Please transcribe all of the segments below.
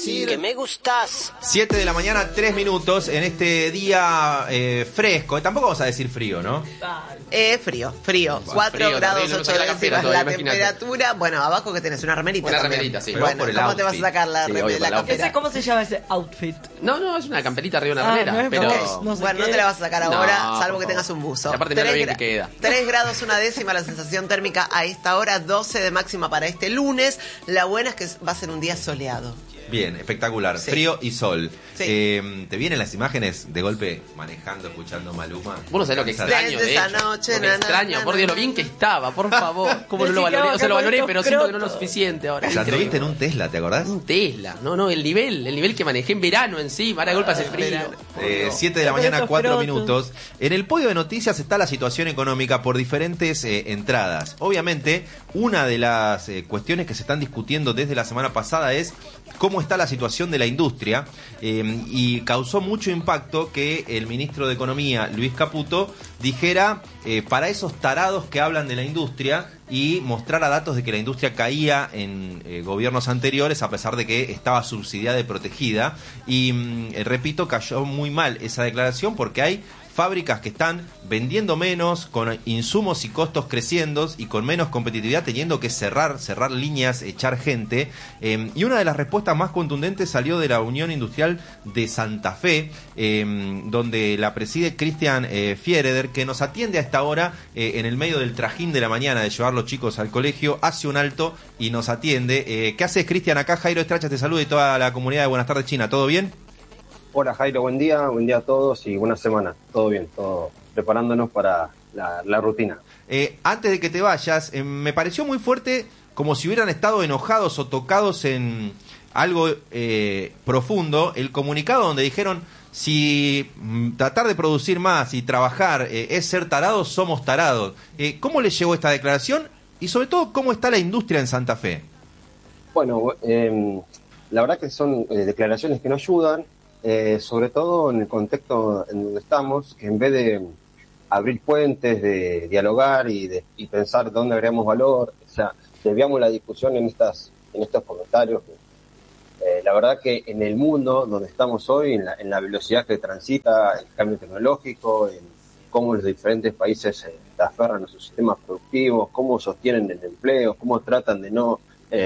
decir que me gustás. 7 de la mañana, 3 minutos en este día fresco. Tampoco vamos a decir frío, ¿no? Frío. 4 grados 8 décimas la temperatura. Bueno, abajo que tenés una remerita. Una también. remerita, sí. Bueno, ¿cómo te vas a sacar la campera? ¿Cómo se llama ese outfit? No, es una camperita arriba de una remera. No, pero... no sé bueno, no te la vas a sacar ahora, salvo que tengas un buzo. Y aparte no lo bien que queda. 3 grados 1 décima la sensación térmica a esta hora, 12 de máxima para este lunes. La buena es que va a ser un día soleado. Bien, espectacular. Sí. Frío y sol. Sí. ¿Te vienen las imágenes de golpe manejando, escuchando Maluma? Vos no sabés lo que extraño, Desde de esa hecho. noche, Lo que extraño, por Dios, lo bien que estaba, por favor. ¿Cómo no lo valoré? O sea, lo valoré, pero siento que no es lo suficiente ahora. O sea, anduviste en un Tesla, ¿te acordás? Un Tesla. No, el nivel que manejé en verano encima. Ahora de golpe hace frío. 7 de la mañana, 4 minutos. En el podio de noticias está la situación económica por diferentes entradas. Obviamente, una de las cuestiones que se están discutiendo desde la semana pasada es cómo está la situación de la industria, y causó mucho impacto que el ministro de Economía, Luis Caputo, dijera para esos tarados que hablan de la industria y mostrara datos de que la industria caía en gobiernos anteriores a pesar de que estaba subsidiada y protegida. Y repito, cayó muy mal esa declaración porque hay fábricas que están vendiendo menos, con insumos y costos creciendo y con menos competitividad, teniendo que cerrar líneas, echar gente. Y una de las respuestas más contundentes salió de la Unión Industrial de Santa Fe, donde la preside Cristian Fiereder, que nos atiende a esta hora en el medio del trajín de la mañana de llevar los chicos al colegio, hace un alto y nos atiende. ¿Qué haces, Cristian? Acá Jairo Estracha te saluda y toda la comunidad de Buenas Tardes China. ¿Todo bien? Hola Jairo, buen día a todos y buena semana. Todo bien, todo preparándonos para la rutina. Antes de que te vayas, me pareció muy fuerte, como si hubieran estado enojados o tocados en algo profundo, el comunicado donde dijeron: si tratar de producir más y trabajar es ser tarados, somos tarados. ¿Cómo les llegó esta declaración? Y sobre todo, ¿cómo está la industria en Santa Fe? Bueno, la verdad que son declaraciones que no ayudan. Sobre todo en el contexto en donde estamos, que en vez de abrir puentes, de dialogar y pensar dónde agregamos valor, o sea, desviamos la discusión en estos comentarios. La verdad que en el mundo donde estamos hoy, en la velocidad que transita el cambio tecnológico, en cómo los diferentes países se aferran a sus sistemas productivos, cómo sostienen el empleo, cómo tratan de no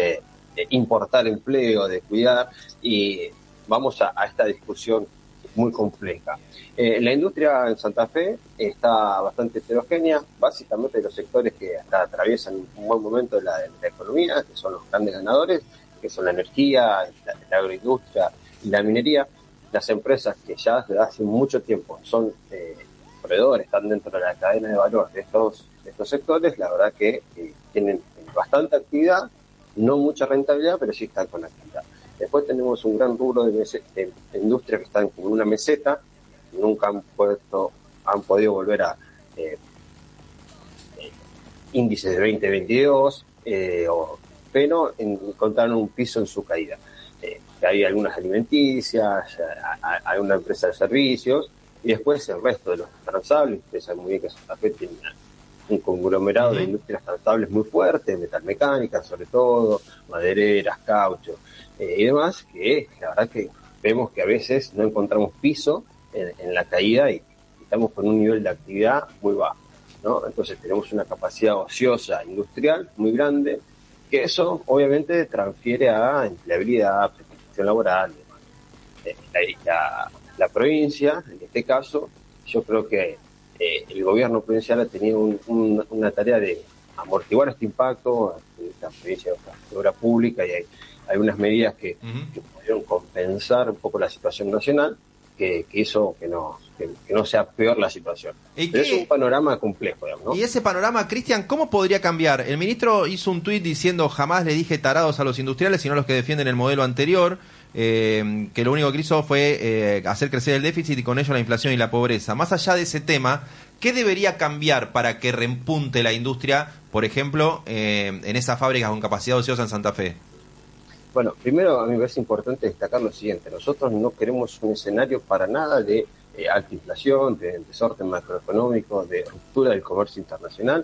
importar empleo, de cuidar, y vamos a esta discusión muy compleja. La industria en Santa Fe está bastante heterogénea, básicamente los sectores que hasta atraviesan un buen momento de la economía, que son los grandes ganadores, que son la energía, la agroindustria y la minería. Las empresas que ya desde hace mucho tiempo son proveedores, están dentro de la cadena de valor de estos sectores, la verdad que tienen bastante actividad, no mucha rentabilidad, pero sí están con actividad. Después tenemos un gran rubro de industria que están como una meseta, nunca han podido volver a índices de 2022, pero encontraron un piso en su caída. Hay algunas alimenticias, alguna empresa de servicios, y después el resto de los transables. Ustedes saben muy bien que Santa Fe tiene un conglomerado de industrias transables muy fuerte, metalmecánica sobre todo, madereras, caucho, y demás, que la verdad que vemos que a veces no encontramos piso en la caída y estamos con un nivel de actividad muy bajo, ¿no? Entonces tenemos una capacidad ociosa industrial muy grande, que eso obviamente transfiere a empleabilidad, protección laboral, la provincia, en este caso, yo creo que el gobierno provincial ha tenido una tarea de amortiguar este impacto en la provincia de obra pública, y hay unas medidas que pudieron compensar un poco la situación nacional, que hizo que no sea peor la situación. Pero es un panorama complejo, digamos, ¿no? Y ese panorama, Cristian, ¿cómo podría cambiar? El ministro hizo un tuit diciendo: jamás le dije tarados a los industriales, sino a los que defienden el modelo anterior, que lo único que hizo fue hacer crecer el déficit y con ello la inflación y la pobreza. Más allá de ese tema, ¿qué debería cambiar para que repunte la industria, por ejemplo, en esas fábricas con capacidad ociosa en Santa Fe? Bueno, primero a mí me parece importante destacar lo siguiente: nosotros no queremos un escenario para nada de alta inflación, de desorden macroeconómico, de ruptura del comercio internacional.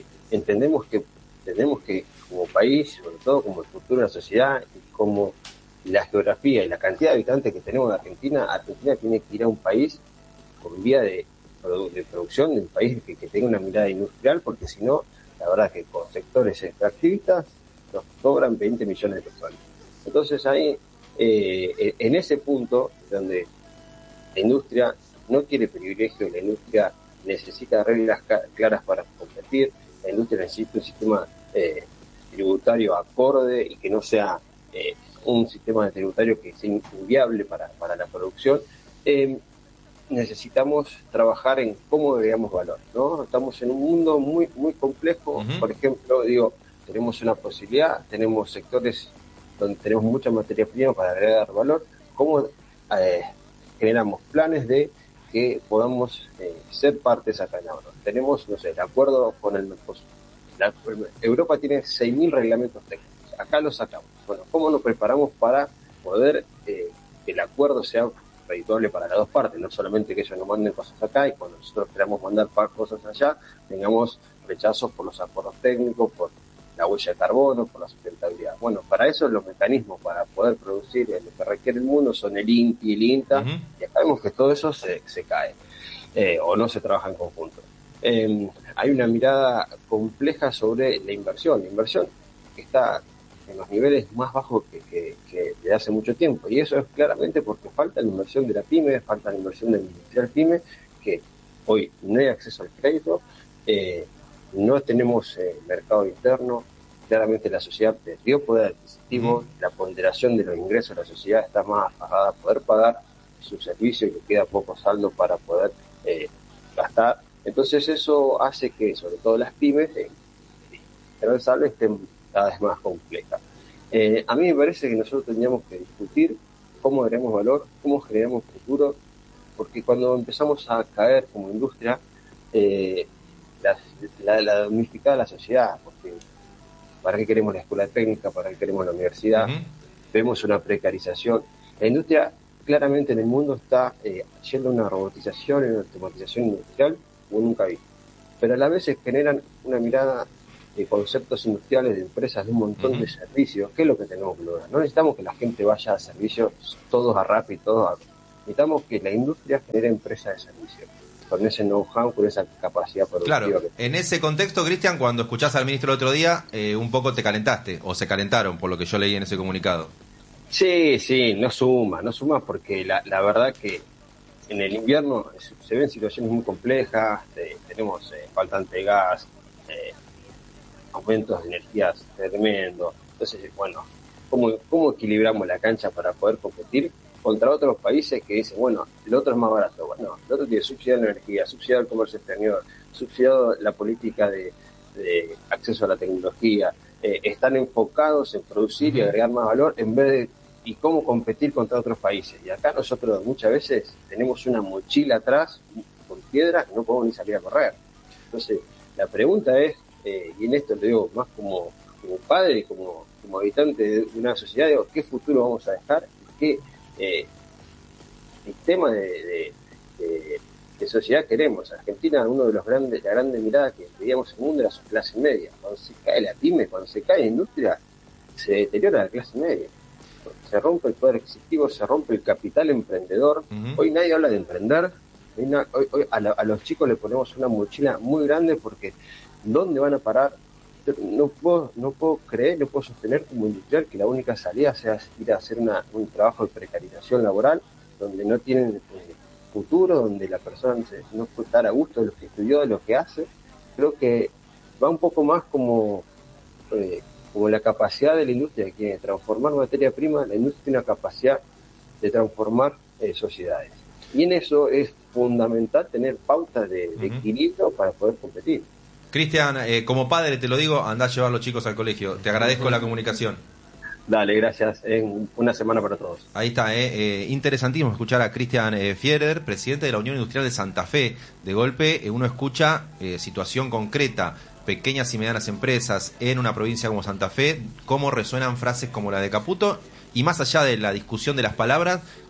Entendemos que tenemos que, como país, sobre todo como el futuro de la sociedad y como la geografía y la cantidad de habitantes que tenemos en Argentina tiene que ir a un país con vía de producción, de un país que tenga una mirada industrial, porque si no, la verdad que con sectores extractivistas nos sobran 20 millones de personas. Entonces ahí, en ese punto, donde la industria no quiere privilegio, la industria necesita reglas claras para competir, la industria necesita un sistema tributario acorde y que no sea un sistema tributario que sea inviable para la producción. Necesitamos trabajar en cómo agregamos valor, ¿no? Estamos en un mundo muy muy complejo. Por ejemplo, tenemos una posibilidad, tenemos sectores donde tenemos mucha materia prima para agregar valor. ¿Cómo generamos planes de que podamos ser partes acá en la Europa? Tenemos, no sé, el acuerdo con el Mercosur. Europa tiene 6.000 reglamentos técnicos. Acá los sacamos. Bueno, ¿cómo nos preparamos para poder que el acuerdo sea redituable para las dos partes? No solamente que ellos nos manden cosas acá y cuando nosotros queramos mandar cosas allá, tengamos rechazos por los acuerdos técnicos, por la huella de carbono, por la sustentabilidad. Bueno, para eso los mecanismos para poder producir lo que requiere el mundo son el INTI y el INTA, y acá vemos que todo eso se cae, o no se trabaja en conjunto. Hay una mirada compleja sobre la inversión que está en los niveles más bajos que de hace mucho tiempo, y eso es claramente porque falta la inversión de la pyme, falta la inversión del industrial pyme, que hoy no hay acceso al crédito, no tenemos mercado interno, claramente la sociedad perdió poder adquisitivo, la ponderación de los ingresos de la sociedad está más aferrada a poder pagar sus servicios y le queda poco saldo para poder gastar. Entonces eso hace que, sobre todo las pymes, el saldo estén cada vez más complejas. A mí me parece que nosotros tendríamos que discutir cómo agregamos valor, cómo generamos futuro, porque cuando empezamos a caer como industria, la damnificada la sociedad, porque ¿para qué queremos la escuela técnica? ¿Para qué queremos la universidad? Vemos una precarización. La industria claramente en el mundo está yendo a una robotización, una automatización industrial como nunca vi. Pero a la vez se generan una mirada de conceptos industriales, de empresas, de un montón de servicios. ¿Qué es lo que tenemos que lograr? No necesitamos que la gente vaya a servicios todos a Rappi, necesitamos que la industria genere empresas de servicios, con ese know-how, con esa capacidad productiva. Claro, en ese contexto, Cristian, cuando escuchás al ministro el otro día, un poco te calentaste, o se calentaron, por lo que yo leí en ese comunicado. Sí, no suma porque la verdad que en el invierno se ven situaciones muy complejas, tenemos faltante de gas, aumentos de energías tremendos. Entonces, bueno, ¿cómo equilibramos la cancha para poder competir contra otros países que dicen, bueno, el otro es más barato? Bueno, el otro tiene subsidiado la energía, subsidiado el comercio exterior, subsidiado la política de acceso a la tecnología, están enfocados en producir y agregar más valor en vez de y cómo competir contra otros países. Y acá nosotros muchas veces tenemos una mochila atrás con piedras que no podemos ni salir a correr. Entonces, la pregunta es, y en esto lo digo más como padre, como habitante de una sociedad, digo, ¿qué futuro vamos a dejar? ¿Qué sistema de sociedad queremos? Argentina, uno de la grande mirada que veíamos en el mundo era su clase media. Cuando se cae la pyme, cuando se cae la industria, se deteriora la clase media. Se rompe el poder adquisitivo, se rompe el capital emprendedor. Hoy nadie habla de emprender. Hoy a los chicos le ponemos una mochila muy grande porque ¿dónde van a parar? No puedo creer, no puedo sostener como industrial que la única salida sea ir a hacer un trabajo de precarización laboral donde no tienen futuro, donde la persona no puede estar a gusto de lo que estudió, de lo que hace. Creo que va un poco más como la capacidad de la industria que transformar materia prima. La industria tiene una capacidad de transformar sociedades. Y en eso es fundamental tener pautas de equilibrio para poder competir. Cristian, como padre te lo digo, andá a llevar a los chicos al colegio. Te agradezco la comunicación. Dale, gracias. Una semana para todos. Ahí está, interesantísimo escuchar a Cristian Fierder, presidente de la Unión Industrial de Santa Fe. De golpe uno escucha situación concreta, pequeñas y medianas empresas en una provincia como Santa Fe, cómo resuenan frases como la de Caputo, y más allá de la discusión de las palabras,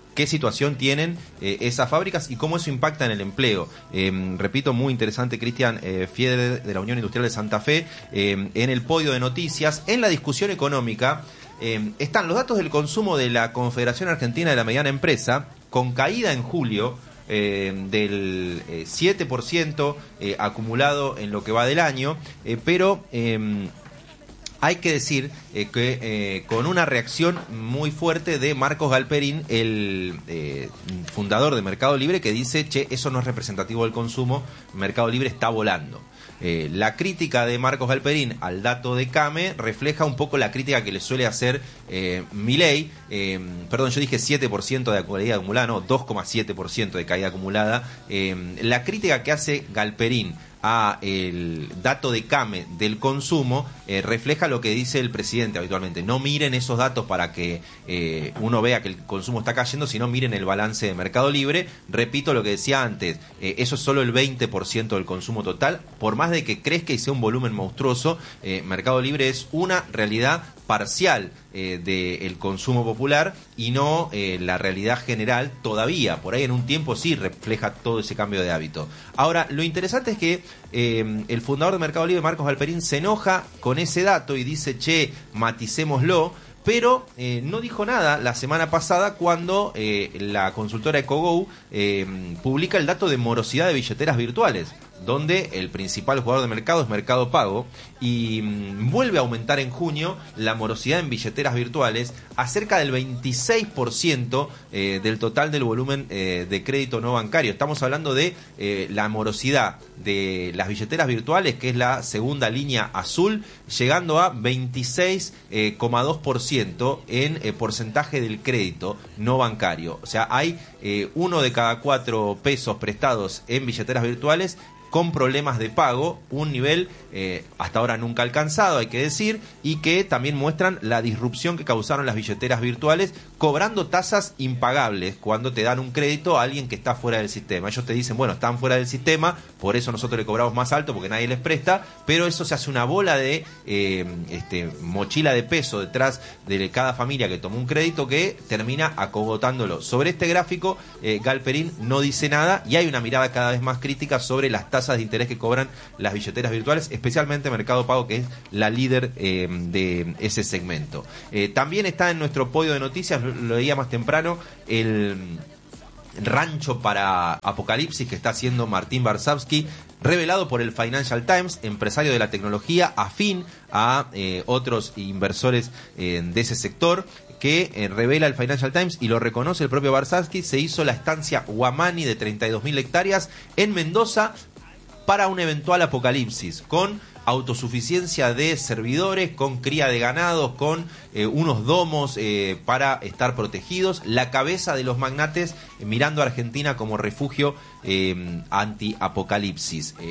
qué situación tienen esas fábricas y cómo eso impacta en el empleo. Repito, muy interesante, Cristian Fiede de la Unión Industrial de Santa Fe, en el podio de noticias, en la discusión económica. Están los datos del consumo de la Confederación Argentina de la Mediana Empresa, con caída en julio del 7% acumulado en lo que va del año, pero hay que decir que con una reacción muy fuerte de Marcos Galperín, el fundador de Mercado Libre, que dice, che, eso no es representativo del consumo, Mercado Libre está volando. La crítica de Marcos Galperín al dato de CAME refleja un poco la crítica que le suele hacer Milei. Perdón, yo dije 7% de caída acumulada, no, 2,7% de caída acumulada. La crítica que hace Galperín a el dato de CAME del consumo refleja lo que dice el presidente habitualmente. No miren esos datos para que uno vea que el consumo está cayendo, sino miren el balance de Mercado Libre. Repito lo que decía antes, eso es solo el 20% del consumo total. Por más de que crezca y sea un volumen monstruoso, Mercado Libre es una realidad parcial del consumo popular y no la realidad general todavía. Por ahí en un tiempo sí refleja todo ese cambio de hábito. Ahora, lo interesante es que el fundador de Mercado Libre, Marcos Galperín, se enoja con ese dato y dice, che, maticémoslo, pero no dijo nada la semana pasada cuando la consultora EcoGo publica el dato de morosidad de billeteras virtuales, donde el principal jugador de mercado es Mercado Pago, y vuelve a aumentar en junio la morosidad en billeteras virtuales a cerca del 26% del total del volumen de crédito no bancario. Estamos hablando de la morosidad de las billeteras virtuales, que es la segunda línea azul, llegando a 26,2% en porcentaje del crédito no bancario. O sea, hay 1 de cada 4 pesos prestados en billeteras virtuales con problemas de pago, un nivel hasta ahora nunca alcanzado, hay que decir, y que también muestran la disrupción que causaron las billeteras virtuales, cobrando tasas impagables cuando te dan un crédito a alguien que está fuera del sistema. Ellos te dicen, bueno, están fuera del sistema, por eso nosotros le cobramos más alto porque nadie les presta, pero eso se hace una bola de mochila de peso detrás de cada familia que tomó un crédito que termina acogotándolo. Sobre este gráfico, Galperín no dice nada y hay una mirada cada vez más crítica sobre las tasas de interés que cobran las billeteras virtuales, especialmente Mercado Pago, que es la líder de ese segmento. También está en nuestro podio de noticias, lo leía más temprano, el rancho para Apocalipsis que está haciendo Martín Varsavsky, revelado por el Financial Times, empresario de la tecnología afín a otros inversores de ese sector, que revela el Financial Times y lo reconoce el propio Varsavsky. Se hizo la estancia Huamani de 32.000 hectáreas en Mendoza para un eventual apocalipsis, con autosuficiencia de servidores, con cría de ganados, con unos domos para estar protegidos, la cabeza de los magnates mirando a Argentina como refugio anti-apocalipsis.